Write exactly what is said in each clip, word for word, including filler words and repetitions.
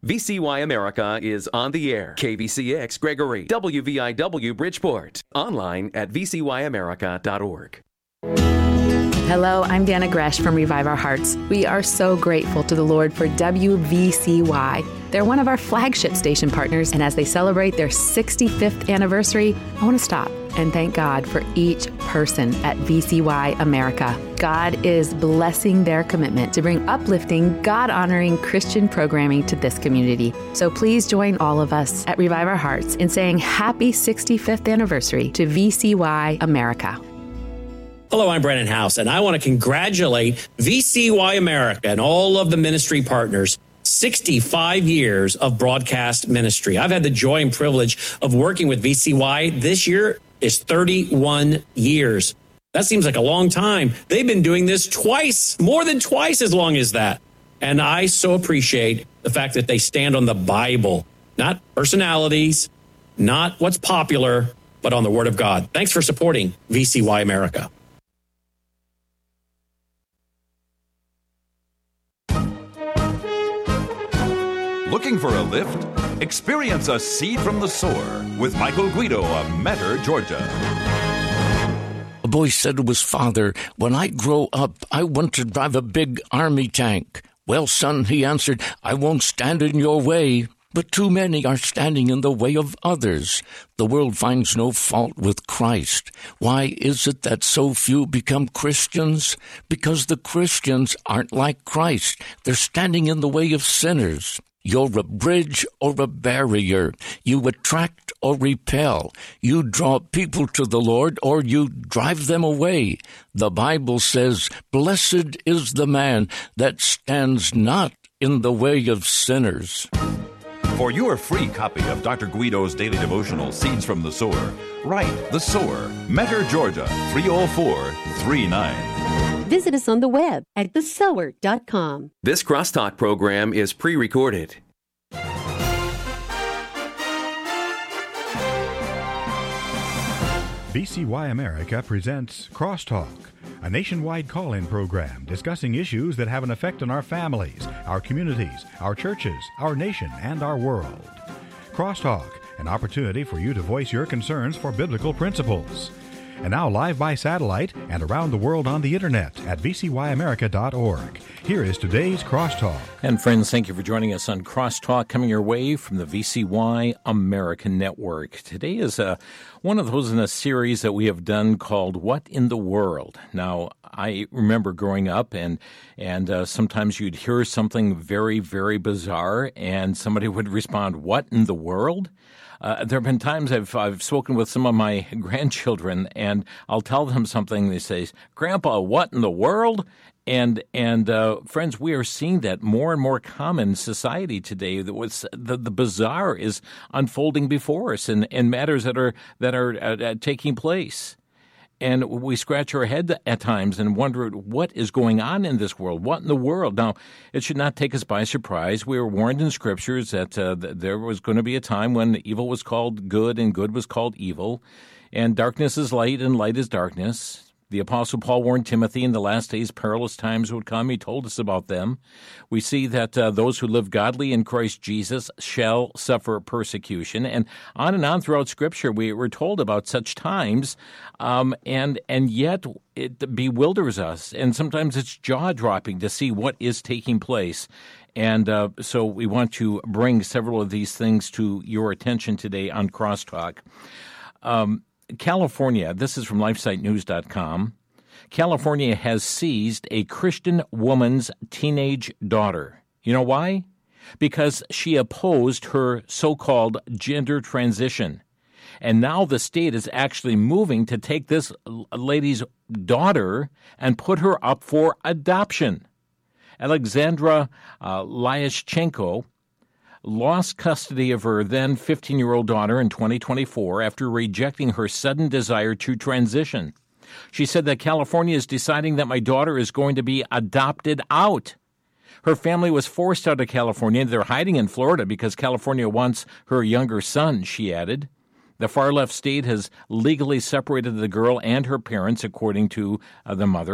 V C Y America is on the air. K V C X Gregory, W V I W Bridgeport. Online at v c y america dot org. Hello, I'm Dana Gresh from Revive Our Hearts. We are so grateful to the Lord for W V C Y. They're one of our flagship station partners, and as they celebrate their sixty-fifth anniversary, I want to stop and thank God for each person at V C Y America. God is blessing their commitment to bring uplifting, God-honoring Christian programming to this community. So please join all of us at Revive Our Hearts in saying happy sixty-fifth anniversary to V C Y America. Hello, I'm Brennan House, and I want to congratulate V C Y America and all of the ministry partners. sixty-five years of broadcast ministry. I've had the joy and privilege of working with V C Y. This year is thirty-one years. That seems like a long time. They've been doing this twice, more than twice as long as that. And I so appreciate the fact that they stand on the Bible, not personalities, not what's popular, but on the Word of God. Thanks for supporting V C Y America. Looking for a lift? Experience a seed from the sower with Michael Guido of Metter, Georgia. A boy said to his father, "When I grow up, I want to drive a big army tank." "Well, son," he answered, "I won't stand in your way." But too many are standing in the way of others. The world finds no fault with Christ. Why is it that so few become Christians? Because the Christians aren't like Christ. They're standing in the way of sinners. You're a bridge or a barrier. You attract or repel. You draw people to the Lord or you drive them away. The Bible says, "Blessed is the man that stands not in the way of sinners." For your free copy of Doctor Guido's daily devotional, Seeds from the Sower, write The Sower, Metter, Georgia, three oh four three nine. Visit us on the web at the sower dot com. This Crosstalk program is pre-recorded. V C Y America presents Crosstalk, a nationwide call-in program discussing issues that have an effect on our families, our communities, our churches, our nation, and our world. Crosstalk, an opportunity for you to voice your concerns for biblical principles. And now live by satellite and around the world on the internet at v c y america dot org. Here is today's Crosstalk. And friends, thank you for joining us on Crosstalk, coming your way from the V C Y American Network. Today is uh, one of those in a series that we have done called What in the World? Now, I remember growing up and and uh, sometimes you'd hear something very, very bizarre and somebody would respond, "What in the world?" Uh, there have been times I've I've spoken with some of my grandchildren, and I'll tell them something. They say, "Grandpa, what in the world?" And and uh, friends, we are seeing that more and more common in society today. That was the, the bizarre is unfolding before us, and, and matters that are that are uh, uh, taking place. And we scratch our head at times and wonder what is going on in this world. What in the world? Now, it should not take us by surprise. We were warned in Scriptures that uh, th- there was going to be a time when evil was called good and good was called evil. And darkness is light and light is darkness. The Apostle Paul warned Timothy in the last days perilous times would come. He told us about them. We see that uh, those who live godly in Christ Jesus shall suffer persecution. And on and on throughout Scripture, we were told about such times, um, and and yet it bewilders us. And sometimes it's jaw-dropping to see what is taking place. And uh, so we want to bring several of these things to your attention today on Crosstalk. Um California, this is from lifesite news dot com. California has seized a Christian woman's teenage daughter. You know why? Because she opposed her so-called gender transition. And now the state is actually moving to take this lady's daughter and put her up for adoption. Alexandra uh, Lyashchenko lost custody of her then fifteen-year-old daughter in twenty twenty-four after rejecting her sudden desire to transition. She said that California is deciding that my daughter is going to be adopted out. Her family was forced out of California. They're hiding in Florida because California wants her younger son, she added. The far-left state has legally separated the girl and her parents, according to uh, the mother.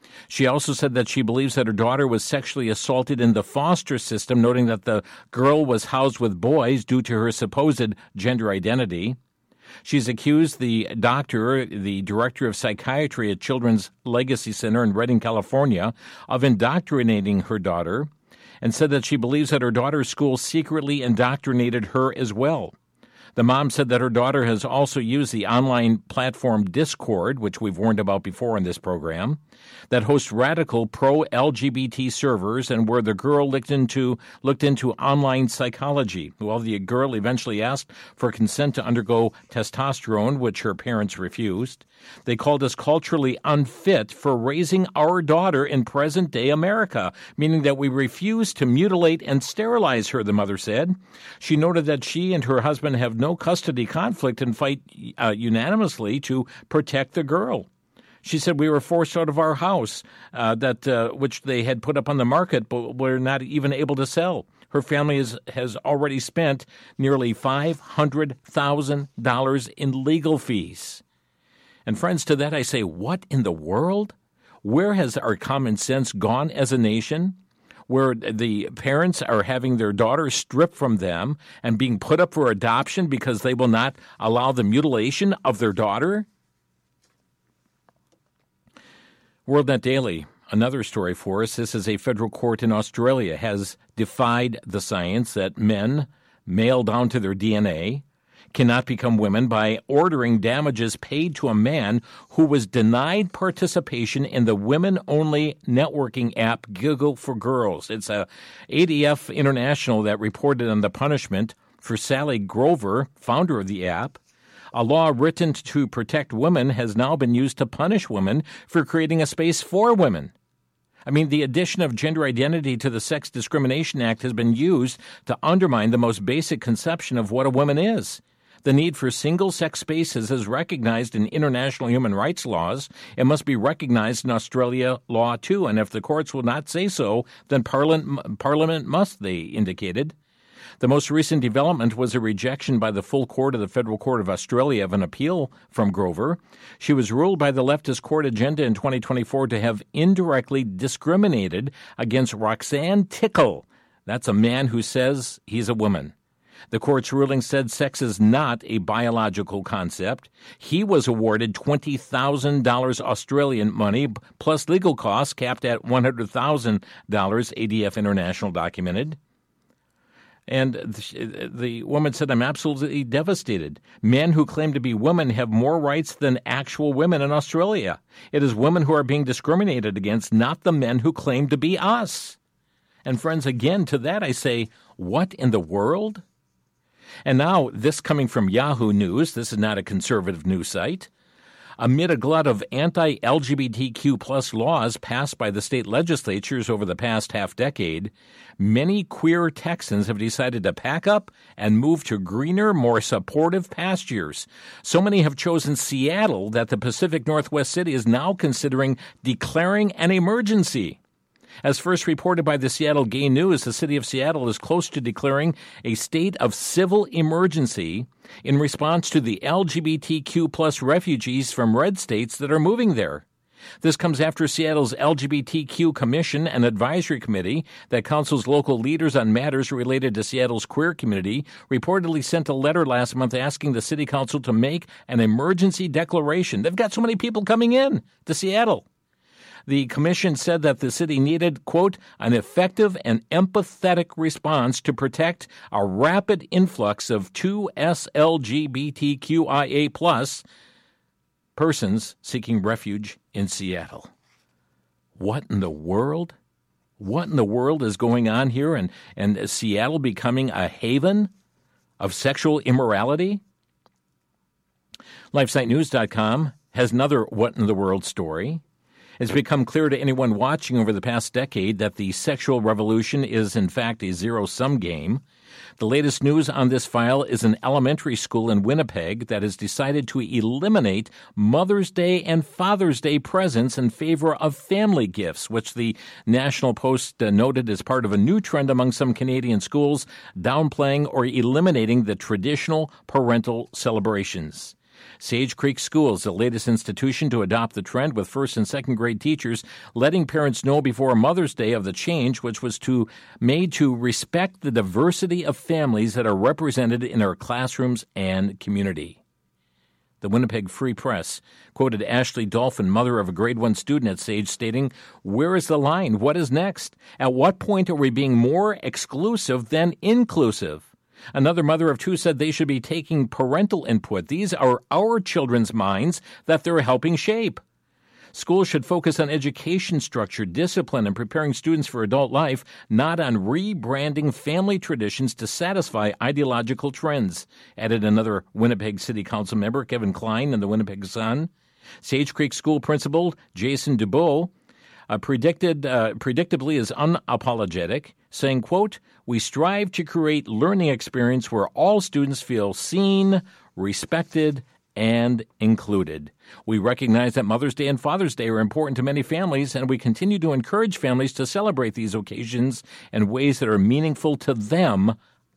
She also said that she believes that her daughter was sexually assaulted in the foster system, noting that the girl was housed with boys due to her supposed gender identity. She's accused the doctor, the director of psychiatry at Children's Legacy Center in Redding, California, of indoctrinating her daughter, and said that she believes that her daughter's school secretly indoctrinated her as well. The mom said that her daughter has also used the online platform Discord, which we've warned about before in this program, that hosts radical pro-L G B T servers and where the girl looked into looked into online psychology. Well, the girl eventually asked for consent to undergo testosterone, which her parents refused. They called us culturally unfit for raising our daughter in present-day America, meaning that we refuse to mutilate and sterilize her, the mother said. She noted that she and her husband have no custody conflict and fight uh, unanimously to protect the girl. She said, we were forced out of our house, uh, that uh, which they had put up on the market, but were not even able to sell. Her family is, has already spent nearly five hundred thousand dollars in legal fees. And friends, to that I say, what in the world? Where has our common sense gone as a nation? Where the parents are having their daughters stripped from them and being put up for adoption because they will not allow the mutilation of their daughter? WorldNet Daily, another story for us. This is a federal court in Australia has defied the science that men, male down to their D N A, cannot become women by ordering damages paid to a man who was denied participation in the women-only networking app Giggle for Girls. It's a A D F International that reported on the punishment for Sally Grover, founder of the app. A law written to protect women has now been used to punish women for creating a space for women. I mean, the addition of gender identity to the Sex Discrimination Act has been used to undermine the most basic conception of what a woman is. The need for single-sex spaces is recognized in international human rights laws. It must be recognized in Australia law, too. And if the courts will not say so, then Parliament, Parliament must, they indicated. The most recent development was a rejection by the full court of the Federal Court of Australia of an appeal from Grover. She was ruled by the leftist court agenda in twenty twenty-four to have indirectly discriminated against Roxanne Tickle. That's a man who says he's a woman. The court's ruling said sex is not a biological concept. He was awarded twenty thousand dollars Australian money plus legal costs capped at one hundred thousand dollars, A D F International documented. And the, the woman said, I'm absolutely devastated. Men who claim to be women have more rights than actual women in Australia. It is women who are being discriminated against, not the men who claim to be us. And friends, again, to that I say, what in the world? And now, this coming from Yahoo News, this is not a conservative news site. Amid a glut of anti-L G B T Q plus laws passed by the state legislatures over the past half-decade, many queer Texans have decided to pack up and move to greener, more supportive pastures. So many have chosen Seattle that the Pacific Northwest city is now considering declaring an emergency. As first reported by the Seattle Gay News, the city of Seattle is close to declaring a state of civil emergency in response to the L G B T Q plus refugees from red states that are moving there. This comes after Seattle's L G B T Q Commission and Advisory Committee that counsels local leaders on matters related to Seattle's queer community reportedly sent a letter last month asking the city council to make an emergency declaration. They've got so many people coming in to Seattle. The commission said that the city needed, quote, an effective and empathetic response to protect a rapid influx of two S L G B T Q I A plus persons seeking refuge in Seattle. What in the world? What in the world is going on here? And, and is Seattle becoming a haven of sexual immorality? LifeSite News dot com has another what in the world story. It's become clear to anyone watching over the past decade that the sexual revolution is, in fact, a zero-sum game. The latest news on this file is an elementary school in Winnipeg that has decided to eliminate Mother's Day and Father's Day presents in favor of family gifts, which the National Post uh, noted as part of a new trend among some Canadian schools, downplaying or eliminating the traditional parental celebrations. Sage Creek Schools, the latest institution to adopt the trend, with first and second grade teachers letting parents know before Mother's Day of the change, which was to made to respect the diversity of families that are represented in our classrooms and community. The Winnipeg Free Press quoted Ashley Dolphin, mother of a grade one student at Sage, stating, "Where is the line? What is next? At what point are we being more exclusive than inclusive?" Another mother of two said they should be taking parental input. These are our children's minds that they're helping shape. Schools should focus on education structure, discipline, and preparing students for adult life, not on rebranding family traditions to satisfy ideological trends, added another Winnipeg City Council member, Kevin Klein, in the Winnipeg Sun. Sage Creek School Principal Jason Dubois uh, predicted, uh, predictably is unapologetic, saying, quote, "We strive to create learning experience where all students feel seen, respected, and included. We recognize that Mother's Day and Father's Day are important to many families, and we continue to encourage families to celebrate these occasions in ways that are meaningful to them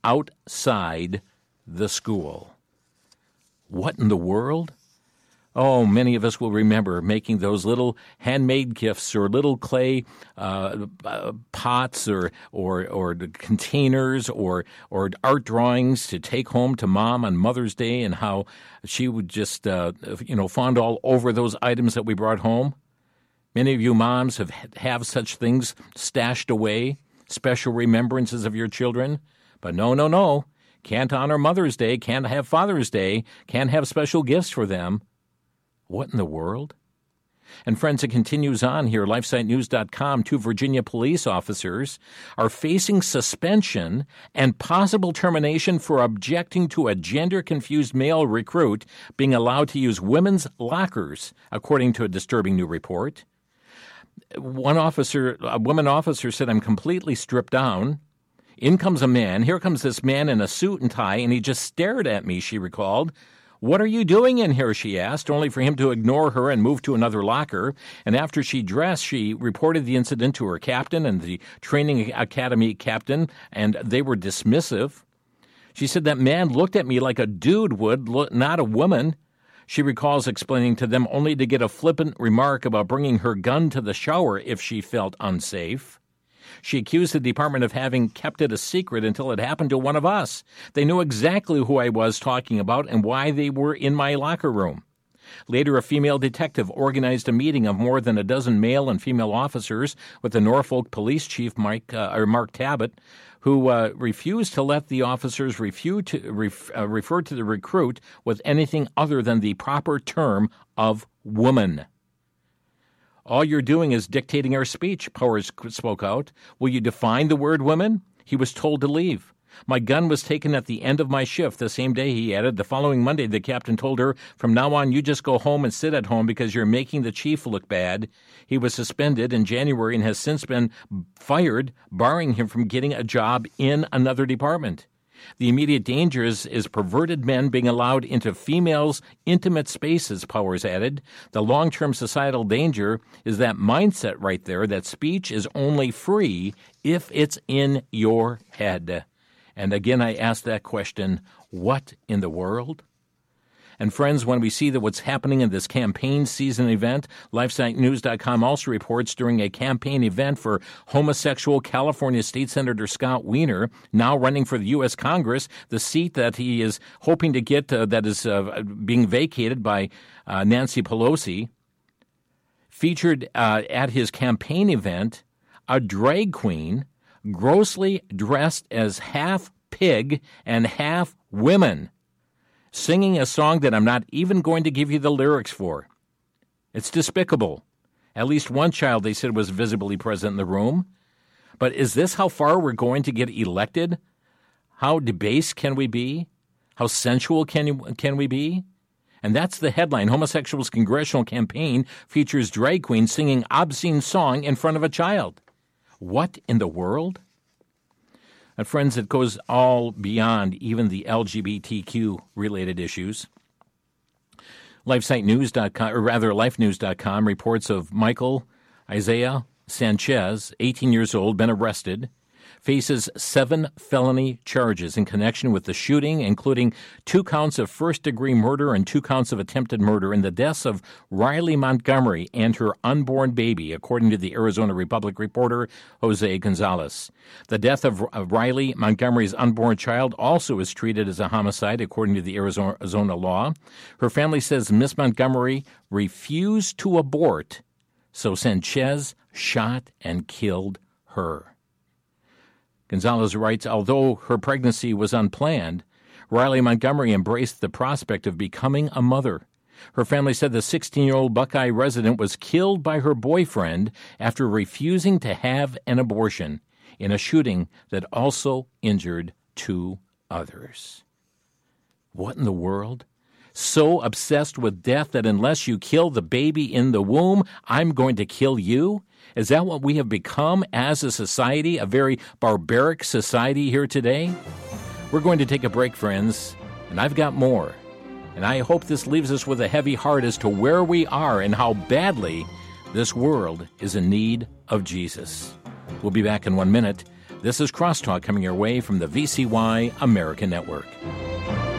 outside the school." What in the world? Oh, many of us will remember making those little handmade gifts or little clay uh, uh, pots or or or containers or or art drawings to take home to Mom on Mother's Day, and how she would just uh, you know fawn all over those items that we brought home. Many of you moms have have such things stashed away, special remembrances of your children. But no, no, no, can't honor Mother's Day, can't have Father's Day, can't have special gifts for them. What in the world? And friends, it continues on here. LifeSite News dot com, two Virginia police officers are facing suspension and possible termination for objecting to a gender-confused male recruit being allowed to use women's lockers, according to a disturbing new report. One officer, a woman officer said, "I'm completely stripped down. In comes a man. Here comes this man in a suit and tie, and he just stared at me," she recalled. "What are you doing in here?" she asked, only for him to ignore her and move to another locker. And after she dressed, she reported the incident to her captain and the training academy captain, and they were dismissive. She said, "That man looked at me like a dude would, not a woman." She recalls explaining to them only to get a flippant remark about bringing her gun to the shower if she felt unsafe. She accused the department of having kept it a secret until it happened to one of us. They knew exactly who I was talking about and why they were in my locker room. Later, a female detective organized a meeting of more than a dozen male and female officers with the Norfolk Police Chief, Mike uh, or Mark Tabbitt, who uh, refused to let the officers refer to, ref, uh, refer to the recruit with anything other than the proper term of woman. "All you're doing is dictating our speech," Powers spoke out. "Will you define the word women?" He was told to leave. "My gun was taken at the end of my shift the same day," he added. "The following Monday, the captain told her, 'From now on, you just go home and sit at home because you're making the chief look bad.' He was suspended in January and has since been fired, barring him from getting a job in another department. The immediate danger is, is perverted men being allowed into females' intimate spaces," Powers added. "The long-term societal danger is that mindset right there, that speech is only free if it's in your head." And again, I ask that question, what in the world? And friends, when we see that what's happening in this campaign season event, LifeSite News dot com also reports during a campaign event for homosexual California State Senator Scott Wiener, now running for the U S Congress, the seat that he is hoping to get uh, that is uh, being vacated by uh, Nancy Pelosi, featured uh, at his campaign event a drag queen grossly dressed as half pig and half women, singing a song that I'm not even going to give you the lyrics for. It's despicable. At least one child, they said, was visibly present in the room. But is this how far we're going to get elected? How debased can we be? How sensual can, can we be? And that's the headline. Homosexuals' congressional campaign features drag queen singing obscene song in front of a child. What in the world? And friends, it goes all beyond even the L G B T Q-related issues. LifeSite News dot com, or rather Life News dot com, reports of Michael Isaiah Sanchez, eighteen years old, been arrested faces seven felony charges in connection with the shooting, including two counts of first-degree murder and two counts of attempted murder in the deaths of Riley Montgomery and her unborn baby, according to the Arizona Republic reporter Jose Gonzalez. The death of, of Riley Montgomery's unborn child also is treated as a homicide, according to the Arizona, Arizona law. Her family says Miss Montgomery refused to abort, so Sanchez shot and killed her. Gonzalez writes, although her pregnancy was unplanned, Riley Montgomery embraced the prospect of becoming a mother. Her family said the sixteen-year-old Buckeye resident was killed by her boyfriend after refusing to have an abortion in a shooting that also injured two others. What in the world? So obsessed with death that unless you kill the baby in the womb, I'm going to kill you? Is that what we have become as a society, a very barbaric society here today? We're going to take a break, friends, and I've got more. And I hope this leaves us with a heavy heart as to where we are and how badly this world is in need of Jesus. We'll be back in one minute. This is Crosstalk coming your way from the V C Y American Network.